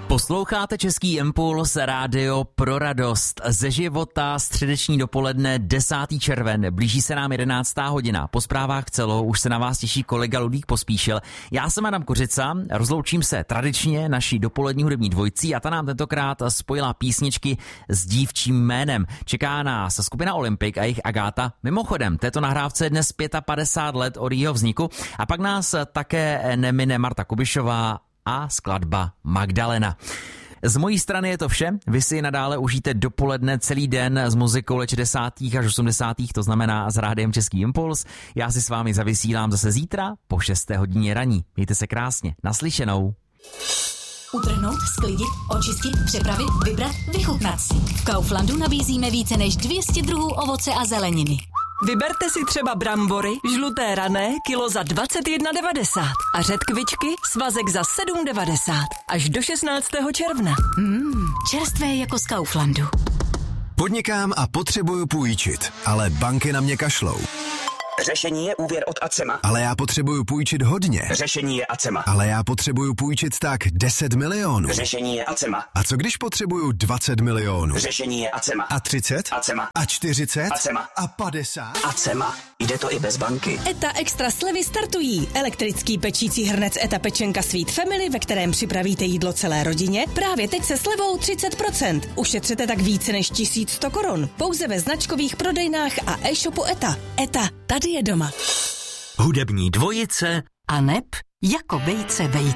Posloucháte Český impuls, rádio pro radost. Ze života, středeční dopoledne, 10. červen, blíží se nám 11. hodina. Po zprávách celou už se na vás těší kolega Ludvík Pospíšil. Já jsem Adam Kořica, rozloučím se tradičně naší dopolední hudební dvojcí a ta nám tentokrát spojila písničky s dívčím jménem. Čeká nás skupina Olympic a jejich Agáta. Mimochodem, této nahrávce je dnes 55 let od jejího vzniku a pak nás také nemine Marta Kubišová a skladba Magdalena. Z mojí strany je to vše. Vy si nadále užijte dopoledne celý den s muzikou let 60. až 80. To znamená s rádiem Český impuls. Já si s vámi zavysílám zase zítra po 6. hodině raní. Mějte se krásně. Naslyšenou. Utrhnout, sklidit, očistit, připravit, vybrat, vychutnat si. V Kauflandu nabízíme více než 200 druhů ovoce a zeleniny. Vyberte si třeba brambory, žluté rané, kilo za 21,90 a řetkvičky, svazek za 7,90 až do 16. června. Čerstvé jako z Kauflandu. Podnikám a potřebuju půjčit, ale banky na mě kašlou. Řešení je úvěr od Acema. Ale já potřebuju půjčit hodně. Řešení je Acema. Ale já potřebuju půjčit tak 10 milionů. Řešení je Acema. A co když potřebuju 20 milionů? Řešení je Acema. A 30? Acema. A 40? Acema. A 50? Acema. Jde to i bez banky. ETA Extra slevy startují. Elektrický pečící hrnec ETA Pečenka Sweet Family, ve kterém připravíte jídlo celé rodině, právě teď se slevou 30%. Ušetřete tak více než 1100 korun. Pouze ve značkových prodejnách a e-shopu ETA. ETA, tady je doma. Hudební dvojice A neb jako vejce vejce.